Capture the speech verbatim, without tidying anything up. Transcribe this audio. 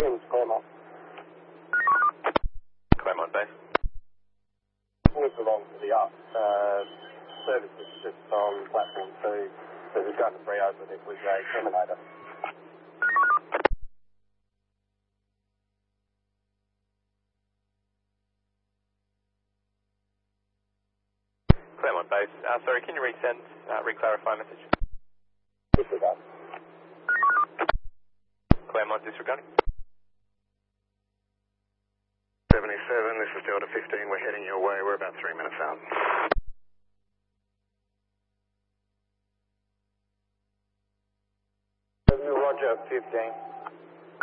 It's Claremont. Claremont Base. Move along to the up. Uh, service is just on platform two. So we've got to free over it with a Terminator. Claremont Base. Uh, sorry, can you resend, uh, re-clarify message? Disregard. Claremont disregarding. seventy-seven, this is Delta fifteen, we're heading your way, we're about three minutes out. Roger, fifteen.